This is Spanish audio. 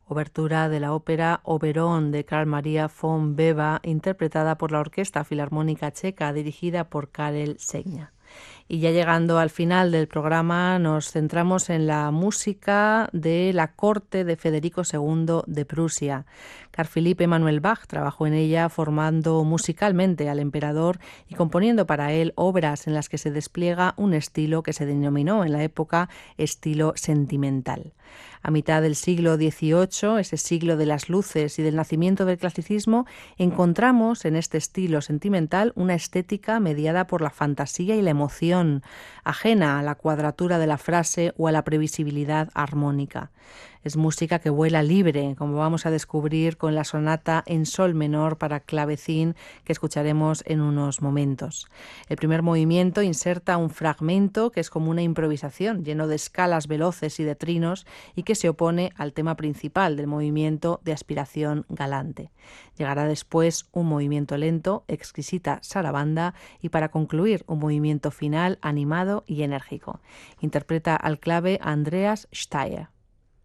obertura de la ópera Oberón de Carl Maria von Weber, interpretada por la Orquesta Filarmónica Checa, dirigida por Karel Segna. Y ya llegando al final del programa nos centramos en la música de la corte de Federico II de Prusia. Carl Philipp Emanuel Bach trabajó en ella formando musicalmente al emperador y componiendo para él obras en las que se despliega un estilo que se denominó en la época estilo sentimental. A mitad del siglo XVIII, ese siglo de las luces y del nacimiento del clasicismo, encontramos en este estilo sentimental una estética mediada por la fantasía y la emoción, ajena a la cuadratura de la frase o a la previsibilidad armónica. Es música que vuela libre, como vamos a descubrir con la sonata en sol menor para clavecín que escucharemos en unos momentos. El primer movimiento inserta un fragmento que es como una improvisación, lleno de escalas veloces y de trinos, y que se opone al tema principal del movimiento de aspiración galante. Llegará después un movimiento lento, exquisita sarabanda, y para concluir un movimiento final animado y enérgico. Interpreta al clave Andreas Steyr.